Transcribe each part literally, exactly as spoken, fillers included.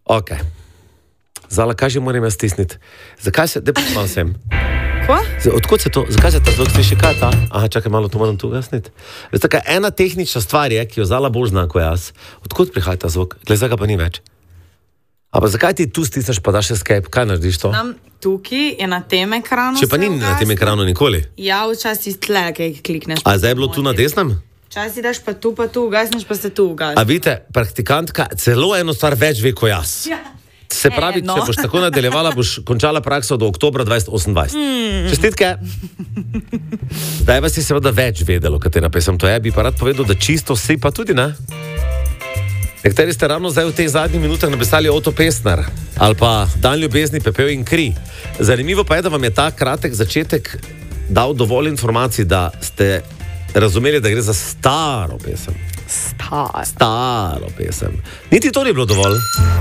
Ok. Zala, kaj že moram jaz stisniti? Zakaj se, da pa sem? Kva? Odkud se to, zakaj se ta zvok sliši, kaj ta? Aha, čakaj, malo to moram tu gasniti. Veste, kaj, ena tehnična stvar je, ki jo Zala bolj zna kot jaz. Odkud prihaja ta zvok? Glej, zdaj ga pa ni več. A pa zakaj ti tu stisneš, pa daš escape? Kaj narediš to? Nam tukaj je na tem ekranu. Če pa ni na tem ekranu nikoli. Ja, včasih tle, kaj klikneš. A zdaj je bilo tu na desnem? Včasih daš pa tu, pa tu ugasneš, pa se tu ugasneš. A vidite, praktikantka celo eno stvar več ve kot jaz. Ja. Se pravi, E, no. če boš tako nadaljevala, boš končala prakso do oktobra dvajset osemindvajset. Mm. Čestitke. Zdaj vas je seveda več vedelo, katera pesem to je. Bi pa rad povedal, da čisto vsi pa tudi, ne? Nekateri ste ravno zdaj v teh zadnjih minutah napisali Oto Pestner ali pa Dan ljubezni, pepel in kri. Zanimivo pa je, da vam je ta kratek začetek dal dovolj informacij, da ste razumeli, da gre za staro pesem. Star. Staro pesem. Niti to ni bilo dovolj.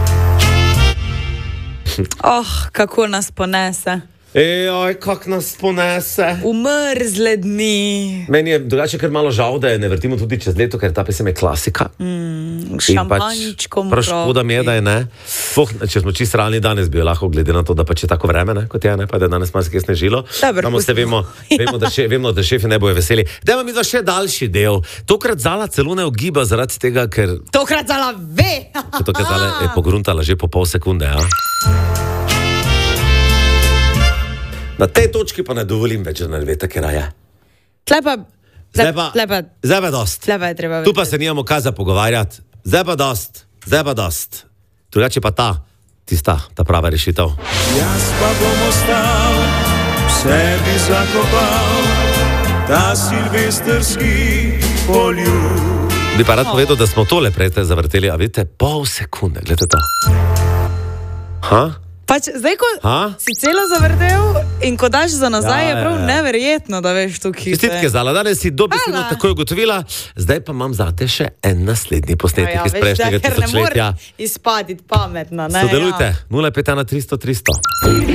Oh, kako nas ponese. Ejoj, kak nas ponese. Umrzle dni. Meni je drugače kar malo žal, da je ne vrtimo tudi čez leto, ker ta pesem je klasika. Mm, šampanjčkom prav škoda mi je, da je ne. Foh, če smo čisto realni danes, bi jo lahko glede na to, da pač je tako vreme, ne, kot je, ne, pa da je danes malo skaj snežilo. Samo se vemo, vemo, da še, vemo, da šefi ne bojo veseli. Dajmo mi da še daljši del. Tokrat Zala celo ne ugiba zaradi tega, ker... Tokrat Zala ve. Tokrat Zala je pogruntala že po pol sekunde, ja. Na tej točki pa ne dovolim več, da ne vete, kera je. Tle pa... Zdaj pa, tle pa, zdaj pa dost. tle pa je treba Tu pa se nijamo kaj za pogovarjati. Zdaj pa dost, zdaj pa dost. Drugače pa ta, tista, ta prava rešitev. Jaz pa bom ostal, v sebi zakopal, ta silvestrski poljub. Bi pa rad povedal, da smo tole prej zavrteli, a vidite, pol sekunde, gledajte to. Ha? Pač, zdaj, ko Ha? si celo zavrtel in ko daš za nazaj, Ja, je prav ja, ja. neverjetno, da veš tukaj. Čestitke, Zala, danes si dobesedno Hvala. takoj ugotovila, zdaj pa imam zate še en naslednji posnetek iz prejšnjega tisočletja. Izpaditi pametna, ne? Sodelujte, nula pet ena tristo tristo.